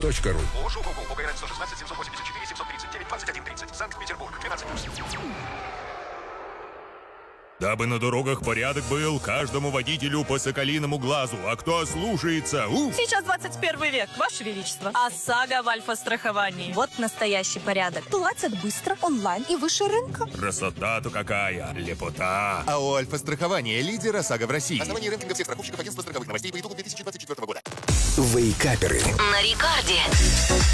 ОШ.ру. ОГРН 116 784 739 2130. Санкт-Петербург. 12+. Дабы на дорогах порядок был, каждому водителю по соколиному глазу. А кто ослушается, Сейчас 21 век, Ваше Величество. ОСАГО в альфа-страховании. Вот настоящий порядок. Платят быстро, онлайн и выше рынка. красота-то какая, лепота. АО «Альфа-страхование» — лидер ОСАГО в России. Основание рейтинга всех страховщиков агентства страховых новостей по итогу 2024 года. Вейкаперы. На Рикарде.